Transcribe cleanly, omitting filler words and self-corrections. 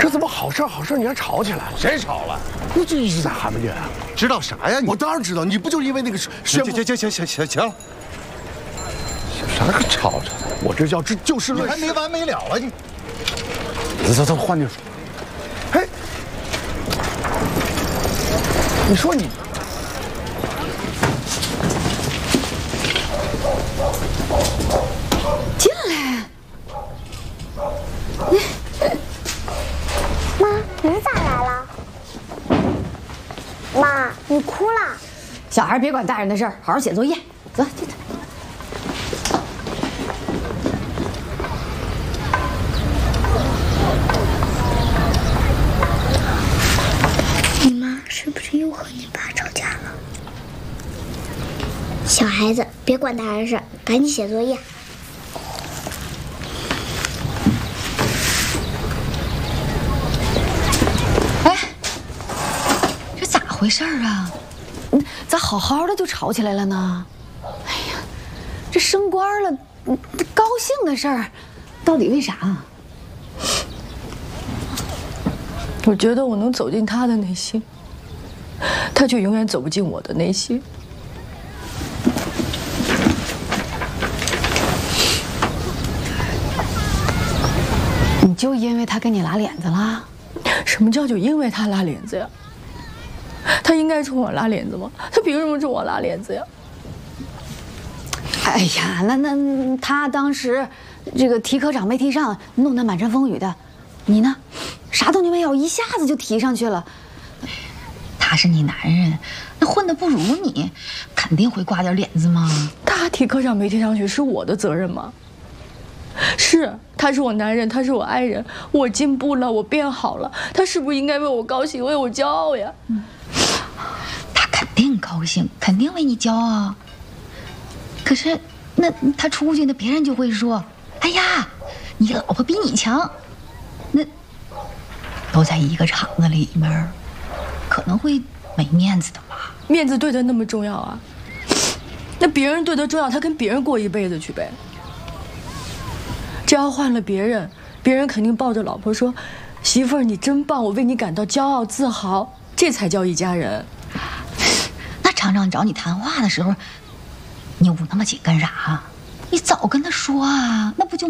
这怎么好事你还吵起来了？ 谁吵了？ 你这一直在喊着这， 知道啥呀？ 我当然知道，你不就是因为那个宣布？ 行了，啥可吵吵的？ 我这叫就事论事， 还没完没了啊你！ 走，换句说。嘿，你说你。 进来， 妈，你咋来了？妈，你哭了？ 小孩别管大人的事儿，好好写作业。走，进来。 你妈是不是又和你爸吵架了？小孩子别管大人事，赶紧写作业。 回事儿啊？咋好好的就吵起来了呢？哎呀，这升官了，高兴的事儿，到底为啥？ 我觉得我能走进他的内心，他就永远走不进我的内心。 你就因为他跟你拉脸子了？ 什么叫就因为他拉脸子呀？ 他应该冲我拉脸子吗？他凭什么冲我拉脸子呀？ 哎呀，那他当时这个提科长没提上，弄得满山风雨的，你呢，啥动静没有，一下子就提上去了。他是你男人，那混得不如你，肯定会挂点脸子嘛。 他提科长没提上去是我的责任吗？是，他是我男人，他是我爱人，我进步了，我变好了，他是不是应该为我高兴，为我骄傲呀？ 他肯定高兴，肯定为你骄傲。可是，那他出去，那别人就会说：“哎呀，你老婆比你强。”那都在一个厂子里面，可能会没面子的吧？ 面子对他那么重要啊？那别人对他重要，他跟别人过一辈子去呗。这要换了别人，别人肯定抱着老婆说：“媳妇儿，你真棒，我为你感到骄傲自豪。”这才叫一家人。 那厂长找你谈话的时候，你捂那么紧干啥？你早跟他说啊，那不就